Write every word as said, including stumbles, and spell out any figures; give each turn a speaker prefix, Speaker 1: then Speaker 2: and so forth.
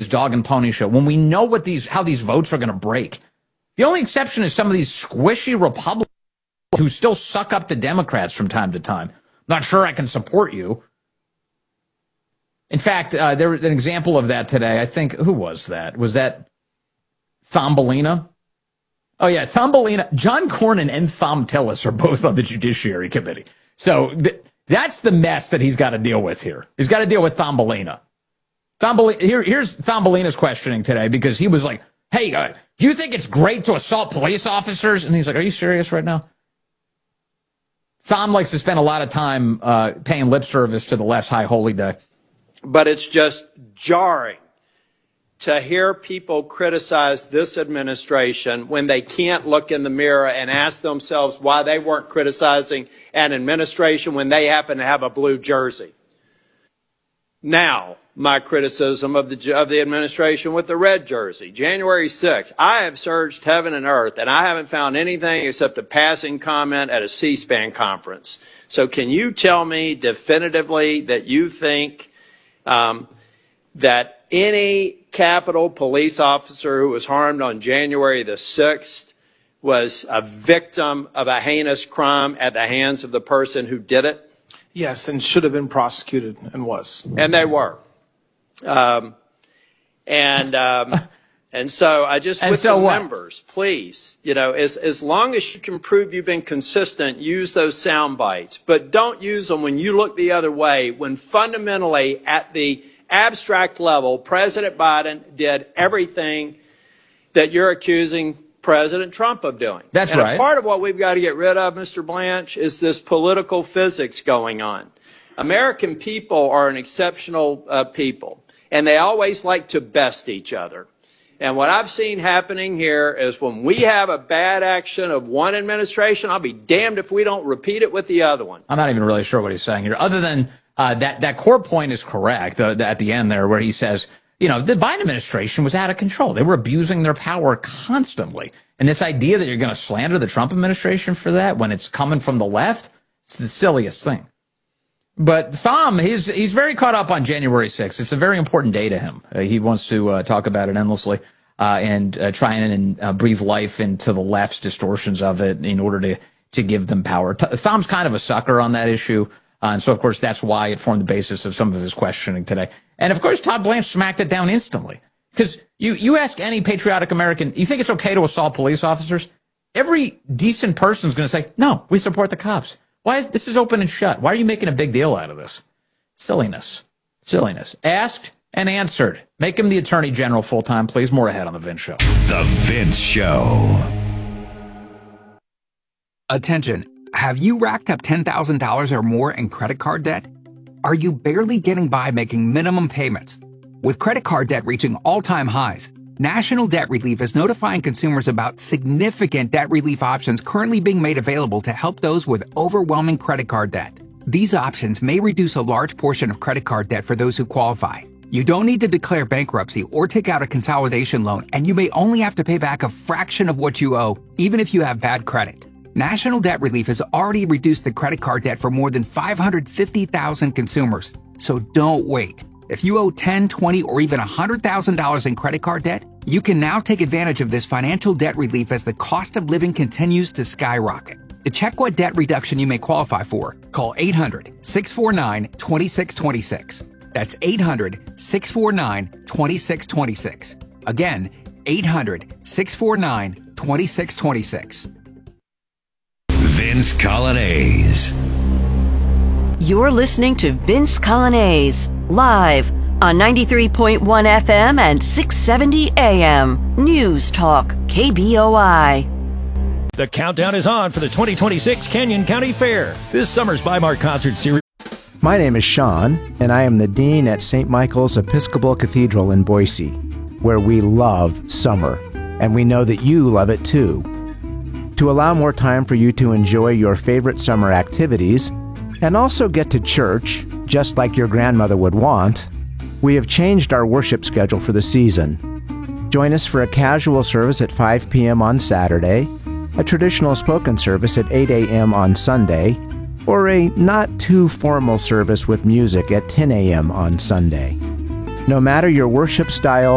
Speaker 1: his dog and pony show, when we know what these how these votes are going to break. The only exception is some of these squishy Republicans who still suck up to Democrats from time to time. Not sure I can support you. In fact, uh, there was an example of that today. I think, who was that? Was that Thumbelina? Oh, yeah, Thumbelina. John Cornyn and Thom Tillis are both on the Judiciary Committee. So th- that's the mess that he's got to deal with here. He's got to deal with Thumbelina. Thumbelina here, here's Thumbelina's questioning today because he was like, hey, uh, you think it's great to assault police officers? And he's like, are you serious right now? Thom likes to spend a lot of time uh, paying lip service to the left's high holy day.
Speaker 2: But it's just jarring to hear people criticize this administration when they can't look in the mirror and ask themselves why they weren't criticizing an administration when they happen to have a blue jersey. Now, my criticism of the of the administration with the red jersey. January sixth, I have searched heaven and earth, and I haven't found anything except a passing comment at a C-SPAN conference. So can you tell me definitively that you think um, that any Capitol police officer who was harmed on January the sixth was a victim of a heinous crime at the hands of the person who did it?
Speaker 3: Yes, and should have been prosecuted and was.
Speaker 2: And they were. Um, and, um, and so I just,
Speaker 1: and
Speaker 2: with
Speaker 1: so
Speaker 2: the
Speaker 1: what?
Speaker 2: members, please, you know, as, as long as you can prove you've been consistent, use those sound bites, but don't use them when you look the other way, when fundamentally at the abstract level, President Biden did everything that you're accusing President Trump of doing.
Speaker 1: That's
Speaker 2: and
Speaker 1: right.
Speaker 2: And part of what we've got to get rid of, Mister Blanche, is this political physics going on. American people are an exceptional uh, people, and they always like to best each other. And what I've seen happening here is when we have a bad action of one administration, I'll be damned if we don't repeat it with the other one.
Speaker 1: I'm not even really sure what he's saying here, other than uh, that, that core point is correct the, the, at the end there where he says, you know, the Biden administration was out of control. They were abusing their power constantly. And this idea that you're going to slander the Trump administration for that when it's coming from the left, it's the silliest thing. But Thom, he's he's very caught up on January sixth. It's a very important day to him. Uh, he wants to uh, talk about it endlessly uh, and uh, try and uh, breathe life into the left's distortions of it in order to, to give them power. T- Thom's kind of a sucker on that issue. Uh, and so, of course, that's why it formed the basis of some of his questioning today. And, of course, Todd Blanche smacked it down instantly. Because you, you ask any patriotic American, you think it's okay to assault police officers? Every decent person is going to say, no, we support the cops. Why is this is open and shut? Why are you making a big deal out of this? Silliness. Silliness. Asked and answered. Make him the Attorney General full-time, please. More ahead on The Vince Show.
Speaker 4: The Vince Show.
Speaker 5: Attention. Have you racked up ten thousand dollars or more in credit card debt? Are you barely getting by making minimum payments? With credit card debt reaching all-time highs, National Debt Relief is notifying consumers about significant debt relief options currently being made available to help those with overwhelming credit card debt. These options may reduce a large portion of credit card debt for those who qualify. You don't need to declare bankruptcy or take out a consolidation loan, and you may only have to pay back a fraction of what you owe, even if you have bad credit. National Debt Relief has already reduced the credit card debt for more than five hundred fifty thousand consumers, so don't wait. If you owe ten, twenty, or even one hundred thousand dollars in credit card debt, you can now take advantage of this financial debt relief as the cost of living continues to skyrocket. To check what debt reduction you may qualify for, call eight hundred, six four nine, two six two six. That's eight hundred, six four nine, two six two six. Again, eight hundred, six four nine, two six two six.
Speaker 4: Vince Colonnese.
Speaker 6: You're listening to Vince Colonnese, live on ninety-three point one F M and six seventy A M. News Talk, K B O I.
Speaker 7: The countdown is on for the twenty twenty-six Canyon County Fair. This summer's Bimart Concert Series.
Speaker 8: My name is Sean, and I am the Dean at Saint Michael's Episcopal Cathedral in Boise, where we love summer, and we know that you love it too. To allow more time for you to enjoy your favorite summer activities, and also get to church, just like your grandmother would want, we have changed our worship schedule for the season. Join us for a casual service at five p.m. on Saturday, a traditional spoken service at eight a.m. on Sunday, or a not-too-formal service with music at ten a.m. on Sunday. No matter your worship style,